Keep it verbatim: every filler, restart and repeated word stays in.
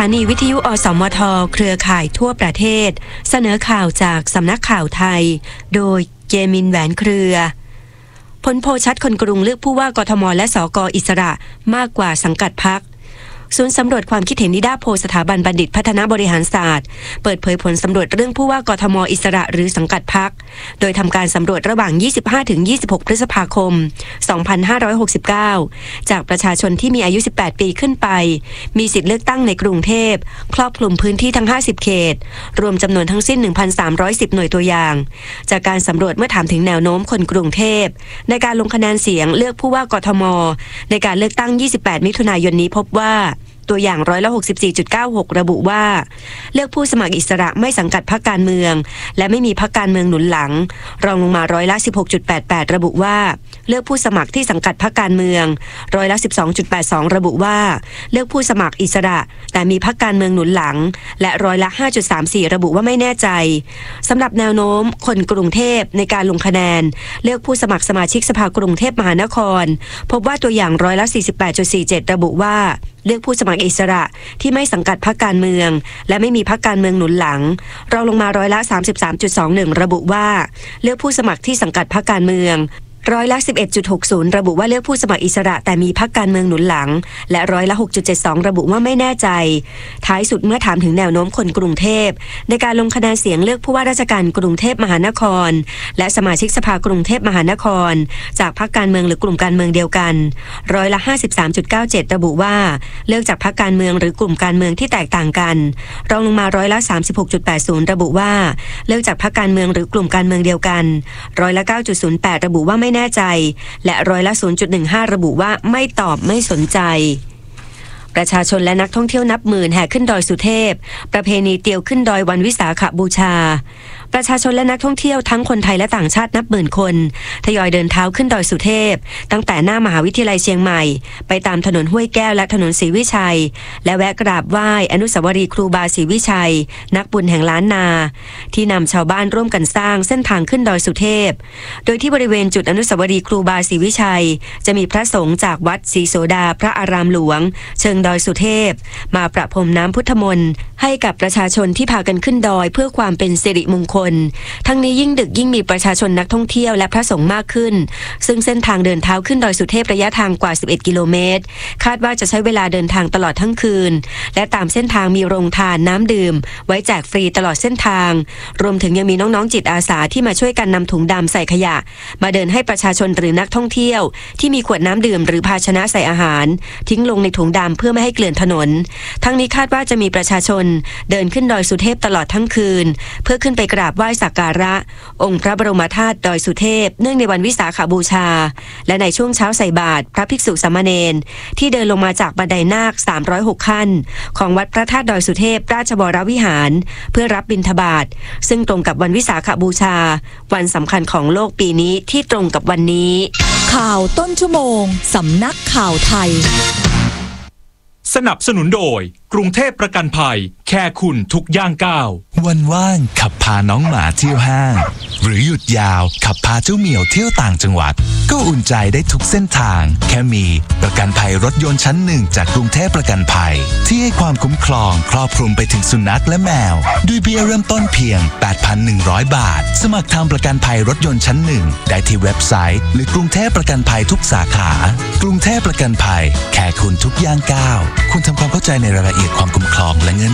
านีวิทยุอสมทเครือข่ายทั่วประเทศเสนอข่าวจากสำนักข่าวไทยโดยเจมินแหวนเครือผลโพลชัดคนกรุงเลือกผู้ว่ากทมและสกอิสระมากกว่าสังกัดพรรคศูนย์สำรวจความคิดเห็นนิดาโพสถาบันบัณฑิตพัฒนาบริหารศาสตร์เปิดเผยผลสำรวจเรื่องผู้ว่ากทมอิสระหรือสังกัดพรรคโดยทำการสำรวจระหว่าง ยี่สิบห้าถึงยี่สิบหก พฤษภาคม สองพันห้าร้อยหกสิบเก้า จากประชาชนที่มีอายุ สิบแปด ปีขึ้นไปมีสิทธิเลือกตั้งในกรุงเทพครอบคลุมพื้นที่ทั้ง ห้าสิบ เขตรวมจำนวนทั้งสิ้น หนึ่งพันสามร้อยสิบ หน่วยตัวอย่างจากการสำรวจเมื่อถามถึงแนวโน้มคนกรุงเทพในการลงคะแนนเสียงเลือกผู้ว่ากทมในการเลือกตั้ง ยี่สิบแปด มิถุนายนนี้พบว่าตัวอย่างร้อยละ หกสิบสี่จุดเก้าหก ระบุว่าเลือกผู้สมัครอิสระไม่สังกัดพรรคการเมืองและไม่มีพรรคการเมืองหนุนหลังรองลงมาร้อยละ สิบหกจุดแปดแปด ระบุว่าเลือกผู้สมัครที่สังกัดพรรคการเมืองร้อยละ สิบสองจุดแปดสอง ระบุว่าเลือกผู้สมัครอิสระแต่มีพรรคการเมืองหนุนหลังและร้อยละ ห้าจุดสามสี่ ระบุว่าไม่แน่ใจสำหรับแนวโน้มคนกรุงเทพในการลงคะแนนเลือกผู้สมัครสมาชิกสภากรุงเทพมหานครพบว่าตัวอย่างร้อยละ สี่สิบแปดจุดสี่เจ็ด ระบุว่าเลือกผู้สมัครอิสระที่ไม่สังกัดพรรคการเมืองและไม่มีพรรคการเมืองหนุนหลังรองลงมาร้อยละ สามสิบสามจุดสองหนึ่ง ระบุว่าเลือกผู้สมัครที่สังกัดพรรคการเมืองร้อยละ สิบเอ็ดจุดหกศูนย์ ระบุว่าเลือกผู้สมัครอิสระแต่มีพรรคการเมืองหนุนหลังและร้อยละ หกจุดเจ็ดสอง ระบุว่าไม่แน่ใจท้ายสุดเมื่อถามถึงแนวโน้มคนกรุงเทพในการลงคะแนนเสียงเลือกผู้ว่าราชการกรุงเทพมหานครและสมาชิกสภากรุงเทพมหานครจากพรรคการเมืองหรือกลุ่มการเมืองเดียวกันร้อยละ ห้าสิบสามจุดเก้าเจ็ด ระบุว่าเลือกจากพรรคการเมืองหรือกลุ่มการเมืองที่แตกต่างกันรองลงมาร้อยละ สามสิบหกจุดแปดศูนย์ ระบุว่าเลือกจากพรรคการเมืองหรือกลุ่มการเมืองเดียวกันร้อยละ เก้าจุดศูนย์แปด ระบุว่าไม่แน่ใจและร้อยละ ศูนย์จุดหนึ่งห้า ระบุว่าไม่ตอบไม่สนใจประชาชนและนักท่องเที่ยวนับหมื่นแห่ขึ้นดอยสุเทพประเพณีเตียวขึ้นดอยวันวิสาขบูชาประชาชนและนักท่องเที่ยวทั้งคนไทยและต่างชาตินับหมื่นคนทยอยเดินเท้าขึ้นดอยสุเทพตั้งแต่หน้ามหาวิทยาลัยเชียงใหม่ไปตามถนนห้วยแก้วและถนนศรีวิชัยและแวะกราบไหว้อนุสาวรีย์ครูบาศรีวิชัยนักบุญแห่งล้านนาที่นำชาวบ้านร่วมกันสร้างเส้นทางขึ้นดอยสุเทพโดยที่บริเวณจุดอนุสาวรีย์ครูบาศรีวิชัยจะมีพระสงฆ์จากวัดศรีโสดาพระอารามหลวงเชิงดอยสุเทพมาประพรมน้ำพุทธมนต์ให้กับประชาชนที่พากันขึ้นดอยเพื่อความเป็นสิริมงคลทั้งนี้ยิ่งดึกยิ่งมีประชาชนนักท่องเที่ยวและพระสงฆ์มากขึ้นซึ่งเส้นทางเดินเท้าขึ้นดอยสุเทพระยะทางกว่าสิบเอ็ดกิโลเมตรคาดว่าจะใช้เวลาเดินทางตลอดทั้งคืนและตามเส้นทางมีโรงทานน้ำดื่มไว้แจกฟรีตลอดเส้นทางรวมถึงยังมีน้องๆจิตอาสาที่มาช่วยกันนำถุงดำใส่ขยะมาเดินให้ประชาชนหรือนักท่องเที่ยวที่มีขวดน้ำดื่มหรือภาชนะใส่อาหารทิ้งลงในถุงดำเพื่อไม่ให้เกลื่อนถนนทั้งนี้คาดว่าจะมีประชาชนเดินขึ้นดอยสุเทพตลอดทั้งคืนเพื่อขึ้นไปกราบไหว้สักการะองค์พระบรมธาตุดอยสุเทพเนื่องในวันวิสาขบูชาและในช่วงเช้าใส่บาตรพระภิกษุสามเณรที่เดินลงมาจากบันไดนาคสามร้อยหกขั้นของวัดพระธาตุดอยสุเทพราชวรวิหารเพื่อรับบิณฑบาตซึ่งตรงกับวันวิสาขบูชาวันสำคัญของโลกปีนี้ที่ตรงกับวันนี้ข่าวต้นชั่วโมงสำนักข่าวไทยสนับสนุนโดยกรุงเทพประกันภัยแค่คุณทุกย่างก้าววันว่างขับพาน้องหมาเที่ยวห้างหรือหยุดยาวขับพาเจ้าเหมียวเที่ยวต่างจังหวัดก็อุ่นใจได้ทุกเส้นทางแค่มีประกันภัยรถยนต์ชั้นหนึ่งจากกรุงเทพประกันภัยที่ให้ความคุ้มครองครอบคลุมไปถึงสุนัขและแมวด้วยเบี้ยเริ่มต้นเพียง แปดพันหนึ่งร้อย บาทสมัครทำประกันภัยรถยนต์ชั้นหนึ่งได้ที่เว็บไซต์หรือกรุงเทพประกันภัยทุกสาขากรุงเทพประกันภัยแค่คุณทุกย่างก้าวคุณทำความเข้าใจในรายละเอียดความคุ้มครองและเงื่อน